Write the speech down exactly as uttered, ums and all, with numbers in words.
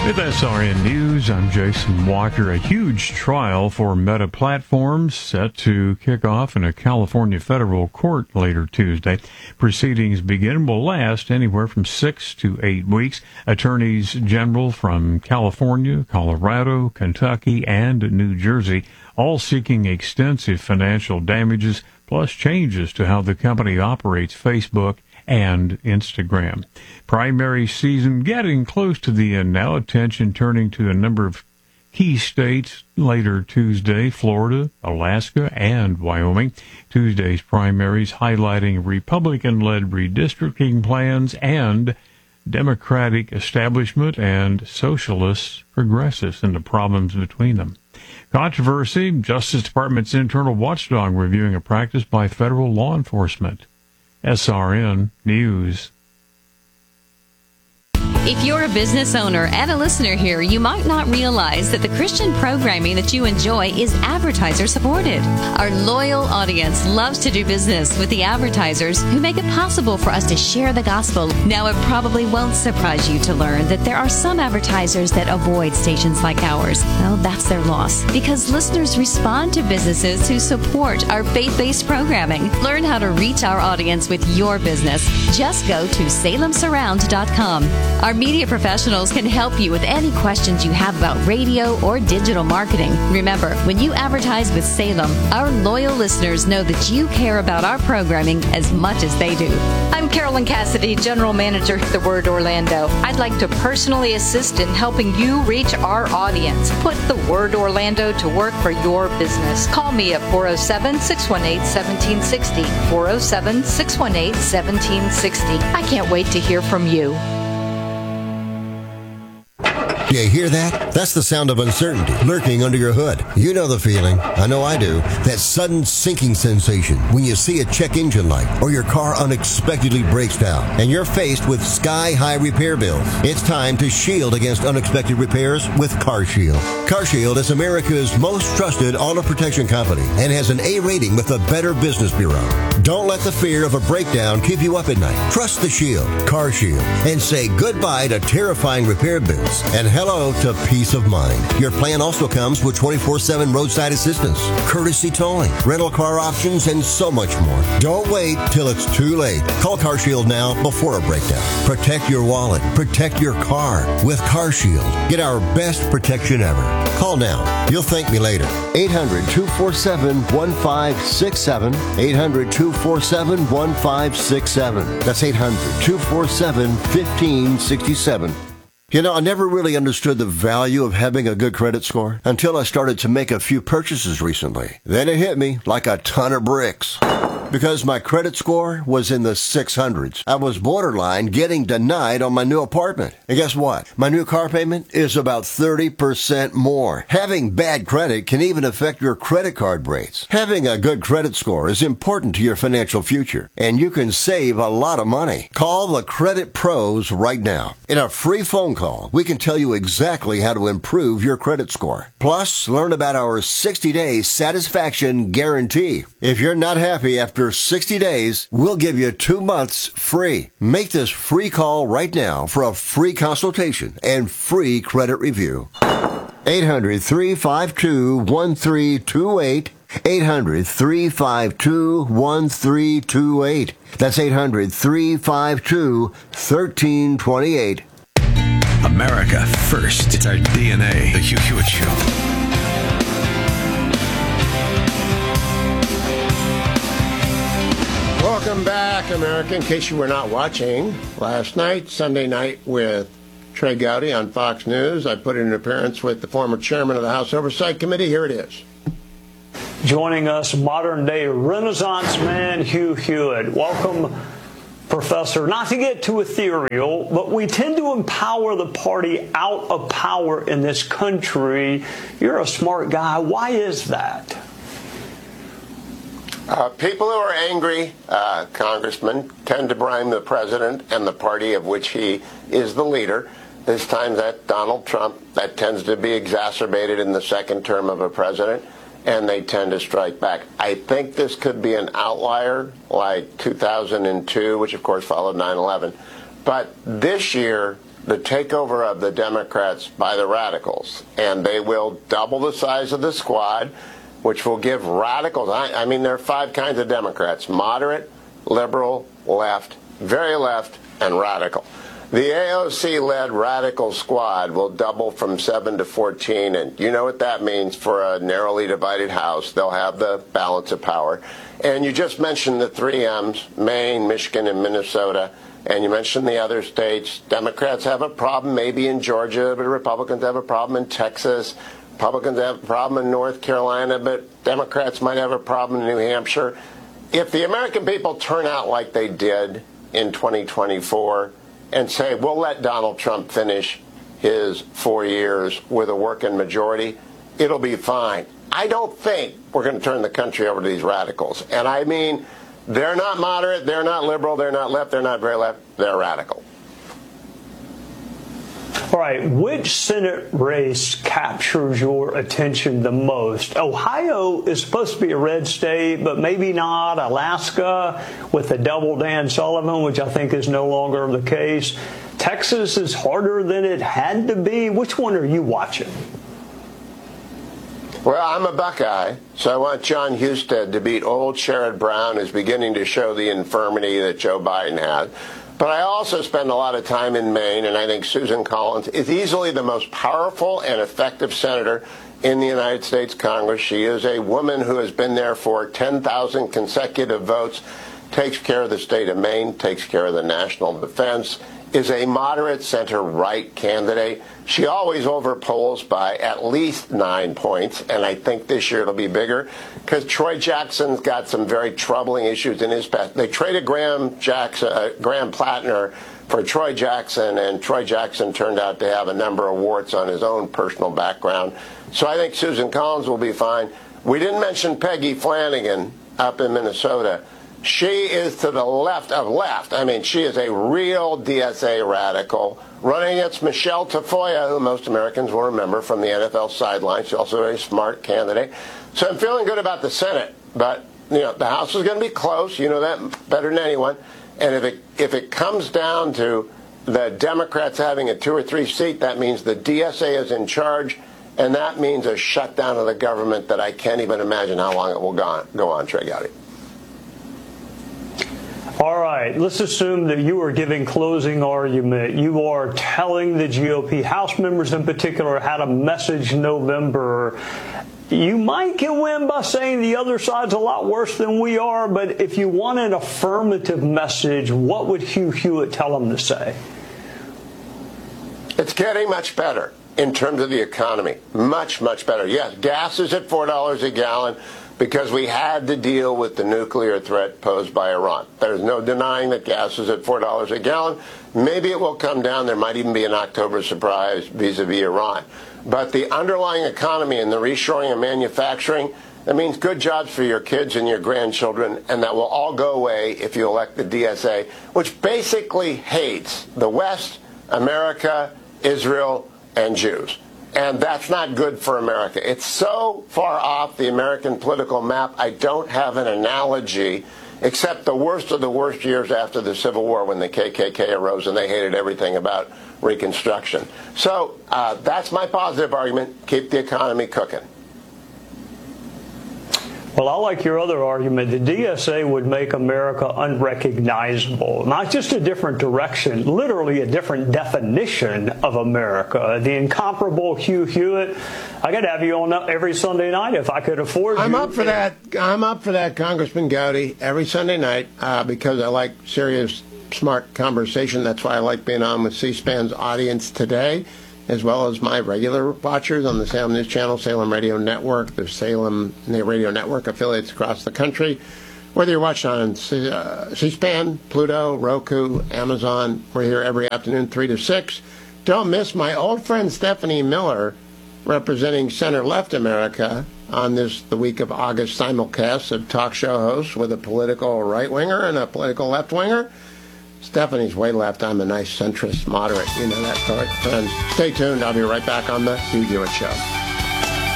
With S R N News, I'm Jason Walker. A huge trial for Meta Platforms set to kick off in a California federal court later Tuesday. Proceedings begin will last anywhere from six to eight weeks. Attorneys general from California, Colorado, Kentucky, and New Jersey, all seeking extensive financial damages, plus changes to how the company operates Facebook and Instagram. Primary season getting close to the end now. Attention turning to a number of key states later Tuesday: Florida, Alaska, and Wyoming. Tuesday's primaries highlighting Republican-led redistricting plans and Democratic establishment and socialist progressives and the problems between them. Controversy: Justice Department's internal watchdog reviewing a practice by federal law enforcement. S R N News. If you're a business owner and a listener here, you might not realize that the Christian programming that you enjoy is advertiser supported. Our loyal audience loves to do business with the advertisers who make it possible for us to share the gospel. Now, it probably won't surprise you to learn that there are some advertisers that avoid stations like ours. Well, that's their loss, because listeners respond to businesses who support our faith-based programming. Learn how to reach our audience with your business. Just go to salem surround dot com. Our media professionals can help you with any questions you have about radio or digital marketing. Remember, when you advertise with Salem, our loyal listeners know that you care about our programming as much as they do. I'm Carolyn Cassidy, General Manager at The Word Orlando. I'd like to personally assist in helping you reach our audience. Put The Word Orlando to work for your business. Call me at four oh seven, six one eight, one seven six oh, four oh seven, six one eight, one seven six oh. I can't wait to hear from you. You hear that? That's the sound of uncertainty lurking under your hood. You know the feeling. I know I do. That sudden sinking sensation when you see a check engine light or your car unexpectedly breaks down and you're faced with sky-high repair bills. It's time to shield against unexpected repairs with CarShield. CarShield is America's most trusted auto protection company and has an A rating with the Better Business Bureau. Don't let the fear of a breakdown keep you up at night. Trust the Shield, CarShield, and say goodbye to terrifying repair bills and hello to peace of mind. Your plan also comes with twenty-four seven roadside assistance, courtesy towing, rental car options, and so much more. Don't wait till it's too late. Call CarShield now before a breakdown. Protect your wallet. Protect your car with CarShield. Get our best protection ever. Call now. You'll thank me later. eight hundred, two four seven, one five six seven. eight hundred, two four seven, one five six seven. That's eight hundred, two four seven, one five six seven. You know, I never really understood the value of having a good credit score until I started to make a few purchases recently. Then it hit me like a ton of bricks. Because my credit score was in the six hundreds. I was borderline getting denied on my new apartment. And guess what? My new car payment is about thirty percent more. Having bad credit can even affect your credit card rates. Having a good credit score is important to your financial future, and you can save a lot of money. Call the Credit Pros right now. In a free phone call, we can tell you exactly how to improve your credit score. Plus, learn about our sixty-day satisfaction guarantee. If you're not happy after After sixty days, we'll give you two months free. Make this free call right now for a free consultation and free credit review. eight hundred, three five two, one three two eight. eight hundred, three five two, one three two eight. That's eight hundred, three five two, one three two eight. America first. It's our D N A. The Hugh Hewitt Show. Welcome back, America. In case you were not watching last night, Sunday night with Trey Gowdy on Fox News, I put in an appearance with the former chairman of the House Oversight Committee. Here it is. Joining us, modern-day Renaissance man Hugh Hewitt. Welcome, Professor. Not to get too ethereal, but we tend to empower the party out of power in this country. You're a smart guy. Why is that? Uh, people who are angry, uh, congressmen, tend to blame the president and the party of which he is the leader. This time that Donald Trump. That tends to be exacerbated in the second term of a president, and they tend to strike back. I think this could be an outlier like two thousand two, which of course followed nine eleven. But this year, the takeover of the Democrats by the radicals, and they will double the size of the squad, which will give radicals, I, I mean, there are five kinds of Democrats: moderate, liberal, left, very left, and radical. The A O C-led radical squad will double from seven to fourteen, and you know what that means for a narrowly divided House. They'll have the balance of power. And you just mentioned the three M's, Maine, Michigan, and Minnesota, and you mentioned the other states. Democrats have a problem maybe in Georgia, but Republicans have a problem in Texas. Republicans have a problem in North Carolina, but Democrats might have a problem in New Hampshire. If the American people turn out like they did in twenty twenty-four and say, we'll let Donald Trump finish his four years with a working majority, it'll be fine. I don't think we're going to turn the country over to these radicals. And I mean, they're not moderate, they're not liberal, they're not left, they're not very left, they're radical. All right, which Senate race captures your attention the most? Ohio is supposed to be a red state, but maybe not. Alaska with the double Dan Sullivan, which I think is no longer the case. Texas is harder than it had to be. Which one are you watching? Well, I'm a Buckeye, so I want John Husted to beat old Sherrod Brown, who's beginning to show the infirmity that Joe Biden has. But I also spend a lot of time in Maine, and I think Susan Collins is easily the most powerful and effective senator in the United States Congress. She is a woman who has been there for ten thousand consecutive votes, takes care of the state of Maine, takes care of the national defense, is a moderate center-right candidate. She always overpolls by at least nine points, and I think this year it'll be bigger because Troy Jackson's got some very troubling issues in his past. They traded Graham Jackson, uh, Graham Plattner for Troy Jackson, and Troy Jackson turned out to have a number of warts on his own personal background. So I think Susan Collins will be fine. We didn't mention Peggy Flanagan up in Minnesota. She is to the left of left. I mean, she is a real D S A radical, running against Michelle Tafoya, who most Americans will remember from the N F L sidelines. She's also a very smart candidate. So I'm feeling good about the Senate. But, you know, the House is going to be close. You know that better than anyone. And if it if it comes down to the Democrats having a two or three seat, that means the D S A is in charge, and that means a shutdown of the government that I can't even imagine how long it will go on, go on Trey Gowdy. All right, let's assume that you are giving closing argument. You are telling the G O P House members in particular how to message November. You might get win by saying the other side's a lot worse than we are, but if you want an affirmative message, what would Hugh Hewitt tell them to say? It's getting much better in terms of the economy. Much, much better. Yes, gas is at four dollars a gallon because we had to deal with the nuclear threat posed by Iran. There's no denying that gas is at four dollars a gallon. Maybe it will come down. There might even be an October surprise vis-a-vis Iran. But the underlying economy and the reshoring of manufacturing, that means good jobs for your kids and your grandchildren, and that will all go away if you elect the D S A, which basically hates the West, America, Israel, and Jews. And that's not good for America. It's so far off the American political map, I don't have an analogy except the worst of the worst years after the Civil War when the K K K arose and they hated everything about Reconstruction. So uh, that's my positive argument. Keep the economy cooking. Well, I like your other argument. The D S A would make America unrecognizable. Not just a different direction, literally a different definition of America. The incomparable Hugh Hewitt. I got to have you on every Sunday night if I could afford I'm you. up for that. I'm up for that, Congressman Gowdy, every Sunday night uh, because I like serious, smart conversation. That's why I like being on with C-SPAN's audience today, as well as my regular watchers on the Salem News Channel, Salem Radio Network, the Salem Radio Network affiliates across the country. Whether you're watching on C- uh, C-SPAN, Pluto, Roku, Amazon, we're here every afternoon, three to six. Don't miss my old friend Stephanie Miller, representing Center-Left America, on this, the week of August simulcast of talk show hosts with a political right-winger and a political left-winger. Stephanie's way left. I'm a nice centrist moderate. You know that, friends. Stay tuned. I'll be right back on the Hugh Hewitt Show.